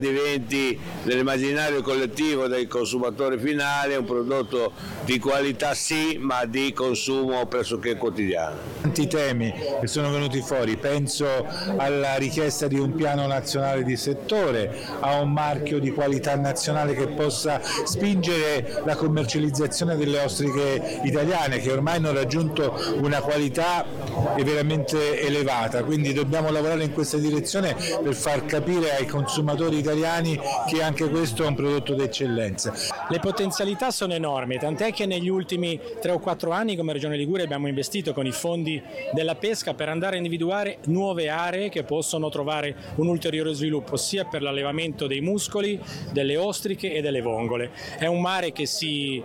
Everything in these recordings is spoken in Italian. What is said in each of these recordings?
diventi nell'immaginario collettivo del consumatore finale un prodotto di qualità sì, ma di consumo pressoché quotidiano. Tanti temi che sono venuti fuori, penso alla richiesta di un piano nazionale di settore, a un marchio di qualità nazionale che possa spingere la commercializzazione delle ostriche italiane, che ormai hanno raggiunto una qualità veramente elevata, quindi dobbiamo lavorare in questa direzione per far capire ai consumatori italiani che anche questo è un prodotto d'eccellenza. Le potenzialità sono enormi, tant'è che negli ultimi 3 o 4 anni come Regione Liguria abbiamo investito con i fondi della pesca per andare a individuare nuove aree che possono trovare un ulteriore sviluppo sia per l'allevamento dei muscoli, delle ostriche e delle vongole. È un mare che si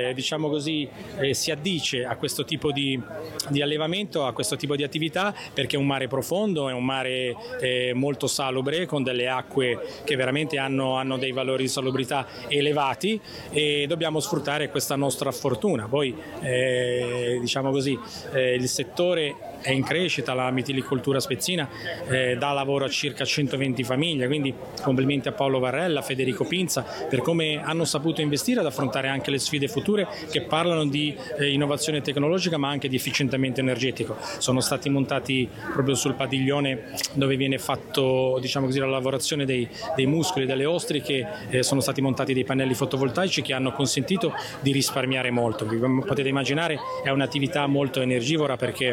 addice a questo tipo di allevamento, a questo tipo di attività, perché è un mare profondo, è un mare molto salubre, con delle acque che veramente hanno dei valori di salubrità elevati, e dobbiamo sfruttare questa nostra fortuna. Poi il settore è in crescita, la mitilicoltura spezzina dà lavoro a circa 120 famiglie, quindi complimenti a Paolo Varrella, Federico Pinza per come hanno saputo investire ad affrontare anche le sfide future che parlano di innovazione tecnologica ma anche di efficientamento energetico. Sono stati montati proprio sul padiglione dove viene fatto la lavorazione dei muscoli, delle ostriche, sono stati montati dei pannelli fotovoltaici che hanno consentito di risparmiare molto. Come potete immaginare è un'attività molto energivora perché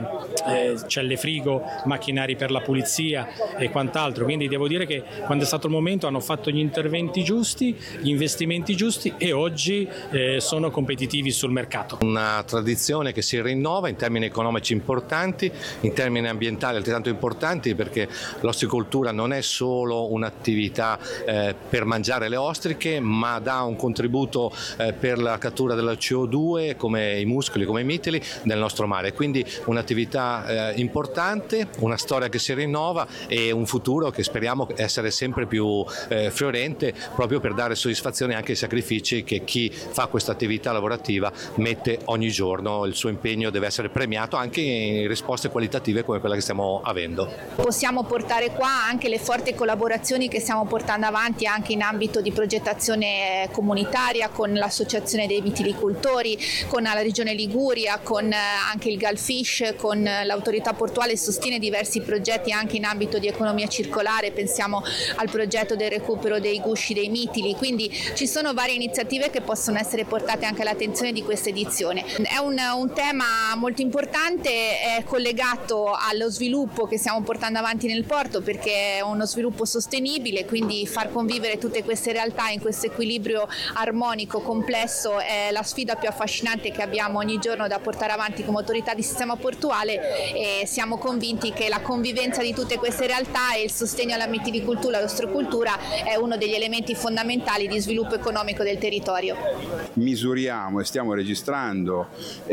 celle frigo, macchinari per la pulizia e quant'altro, quindi devo dire che quando è stato il momento hanno fatto gli interventi giusti, gli investimenti giusti e oggi sono competitivi sul mercato. Una tradizione che si rinnova in termini economici importanti, in termini ambientali altrettanto importanti, perché l'ostricoltura non è solo un'attività per mangiare le ostriche, ma dà un contributo per la cattura della CO2 come i muscoli, come i mitili nel nostro mare, quindi un'attività importante, una storia che si rinnova e un futuro che speriamo essere sempre più fiorente, proprio per dare soddisfazione anche ai sacrifici che chi fa questa attività lavorativa mette ogni giorno. Il suo impegno deve essere premiato anche in risposte qualitative come quella che stiamo avendo. Possiamo portare qua anche le forti collaborazioni che stiamo portando avanti anche in ambito di progettazione comunitaria con l'associazione dei vitilicoltori, con la Regione Liguria, con anche il Galfish, con l'autorità portuale sostiene diversi progetti anche in ambito di economia circolare, pensiamo al progetto del recupero dei gusci dei mitili, quindi ci sono varie iniziative che possono essere portate anche all'attenzione di questa edizione. È un tema molto importante, è collegato allo sviluppo che stiamo portando avanti nel porto perché è uno sviluppo sostenibile, quindi far convivere tutte queste realtà in questo equilibrio armonico, complesso è la sfida più affascinante che abbiamo ogni giorno da portare avanti come autorità di sistema portuale, e siamo convinti che la convivenza di tutte queste realtà e il sostegno alla mitilicoltura e all'ostrocultura è uno degli elementi fondamentali di sviluppo economico del territorio. Misuriamo e stiamo registrando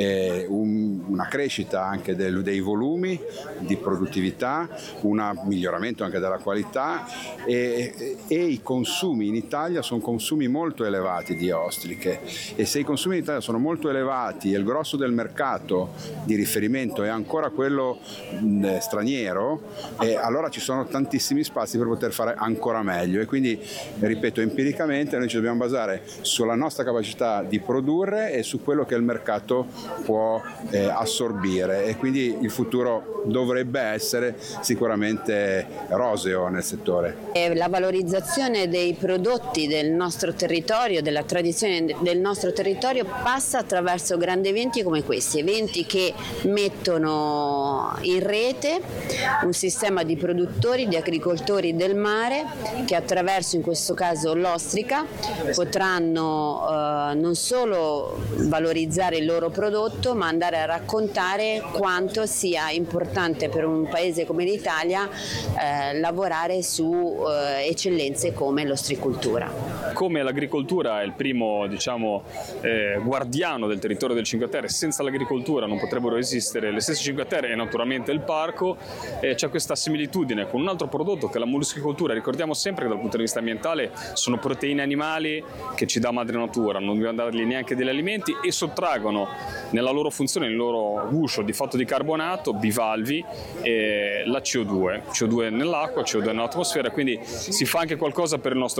una crescita anche dei volumi di produttività, un miglioramento anche della qualità e i consumi in Italia sono consumi molto elevati di ostriche, e se i consumi in Italia sono molto elevati e il grosso del mercato di riferimento è ancora quello straniero, allora ci sono tantissimi spazi per poter fare ancora meglio, e quindi ripeto, empiricamente noi ci dobbiamo basare sulla nostra capacità di produrre e su quello che il mercato può assorbire, e quindi il futuro dovrebbe essere sicuramente roseo nel settore. La valorizzazione dei prodotti del nostro territorio, della tradizione del nostro territorio, passa attraverso grandi eventi come questi, eventi che mettono in rete un sistema di produttori, di agricoltori del mare che attraverso in questo caso l'ostrica potranno non solo valorizzare il loro prodotto, ma andare a raccontare quanto sia importante per un paese come l'Italia lavorare su eccellenze come l'ostricoltura. Come l'agricoltura è il primo guardiano del territorio del Cinque Terre, senza l'agricoltura non potrebbero esistere le stesse Cinque Terre e naturalmente il parco, c'è questa similitudine con un altro prodotto che è la molluschicoltura. Ricordiamo sempre che dal punto di vista ambientale sono proteine animali che ci dà madre natura, non dobbiamo dargli neanche degli alimenti, e sottraggono nella loro funzione, nel loro guscio di fatto di carbonato, bivalvi, la CO2 nell'acqua, CO2 nell'atmosfera, quindi si fa anche qualcosa per il nostro